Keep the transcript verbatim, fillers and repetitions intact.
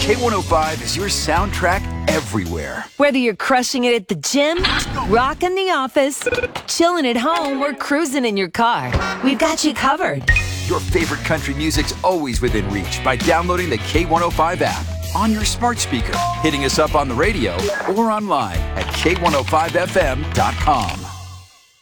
K one oh five is your soundtrack everywhere. Whether you're crushing it at the gym, rocking the office, chilling at home, or cruising in your car, we've got you covered. Your favorite country music's always within reach by downloading the K one oh five app on your smart speaker, hitting us up on the radio, or online at K one oh five F M dot com.